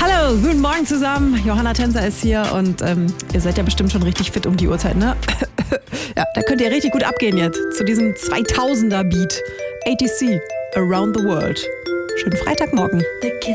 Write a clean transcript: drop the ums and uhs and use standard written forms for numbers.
Hallo, guten Morgen zusammen. Johanna Tänzer ist hier und ihr seid ja bestimmt schon richtig fit um die Uhrzeit, ne? Ja, da könnt ihr richtig gut abgehen jetzt zu diesem 2000er Beat. ATC, Around the World. Schönen Freitagmorgen.